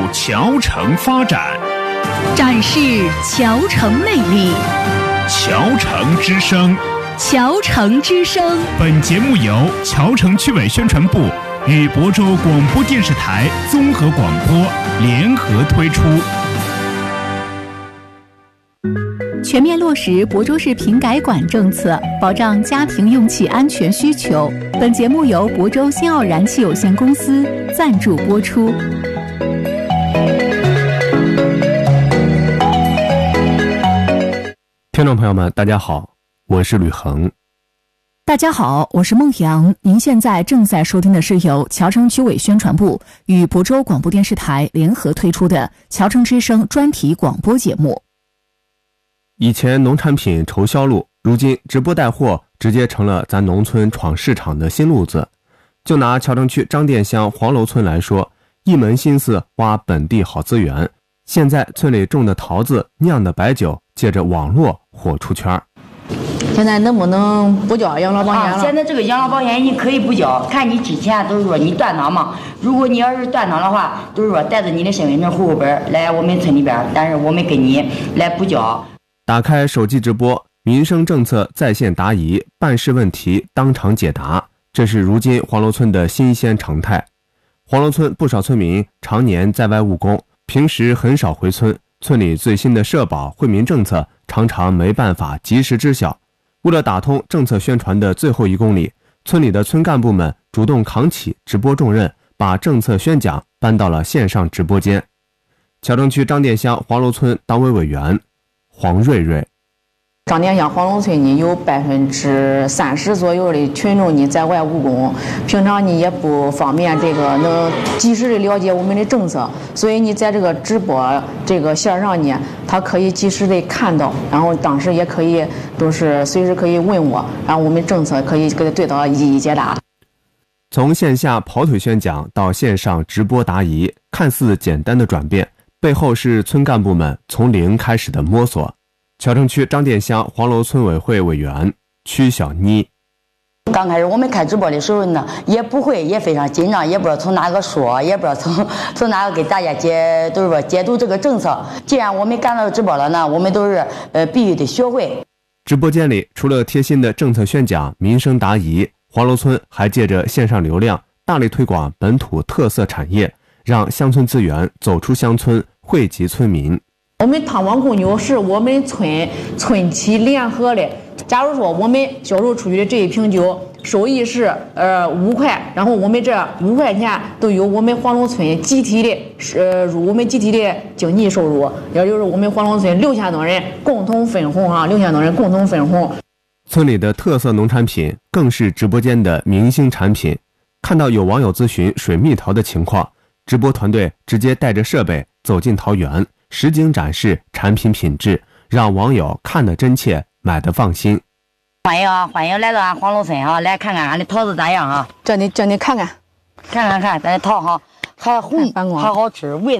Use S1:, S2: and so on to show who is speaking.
S1: 谯城发展，
S2: 展示谯城魅力。
S1: 谯城之声，
S2: 谯城之声。
S1: 本节目由谯城区委宣传部与亳州广播电视台综合广播联合推出。
S2: 全面落实亳州市瓶改管政策，保障家庭用气安全需求。本节目由亳州新奥燃气有限公司赞助播出。
S3: 听众朋友们，大家好，我是吕恒。
S2: 大家好，我是孟阳。您现在正在收听的是由谯城区委宣传部与亳州广播电视台联合推出的谯城之声专题广播节目。
S3: 以前农产品愁销路，如今直播带货直接成了咱农村闯市场的新路子。就拿谯城区张店乡黄楼村来说，一门心思挖本地好资源，现在村里种的桃子、酿的白酒，借着网络火出圈。
S4: 现在能不能不交养老保险了？
S5: 现在这个养老保险你可以不交，看你之前都是说你断档嘛。如果你要是断档的话，都是说带着你的身份证、户口本来我们村里边，但是我们给你来补交。
S3: 打开手机直播，民生政策在线答疑，办事问题当场解答，这是如今黄楼村的新鲜常态。黄楼村不少村民常年在外务工，平时很少回村，村里最新的社保惠民政策常常没办法及时知晓。为了打通政策宣传的最后1公里，村里的村干部们主动扛起直播重任，把政策宣讲搬到了线上直播间。谯城区张店乡黄楼村党委委员黄瑞瑞，
S4: 张店乡黄楼村呢有30%左右的群众呢在外务工，平常呢也不方便这个能及时的了解我们的政策，所以你在这个直播这个线上呢，他可以及时的看到，然后当时也可以都是随时可以问我，然后我们政策可以给他对到一一解答。
S3: 从线下跑腿宣讲到线上直播答疑，看似简单的转变，背后是村干部们从零开始的摸索。谯城区张店乡黄楼村委会委员曲小妮，
S5: 刚开始我们开直播的时候呢，也不会，也非常紧张，也不知道从哪个说，也不知道从哪个给大家都是说解读这个政策。既然我们赶到直播了呢，我们都是必须得学会。
S3: 直播间里除了贴心的政策宣讲、民生答疑，黄楼村还借着线上流量大力推广本土特色产业，让乡村资源走出乡村，惠及村民。
S4: 我们汤王贡酒是我们村企联合的，假如说我们销售出去的这一瓶酒收益是5块，然后我们这5块钱都由我们黄楼村集体的入我们集体的经济收入，也就是我们黄楼村6000多人共同分红，6000多人共同分红。
S3: 村里的特色农产品更是直播间的明星产品。看到有网友咨询水蜜桃的情况，直播团队直接带着设备走进桃园，实景展示产品品质，让网友看得真切，买得放心。
S5: 欢迎啊，欢迎来到俺黄楼村啊，来看看俺的桃子咋样啊？
S4: 叫你看看，
S5: 咱的桃哈还红，还好吃，味。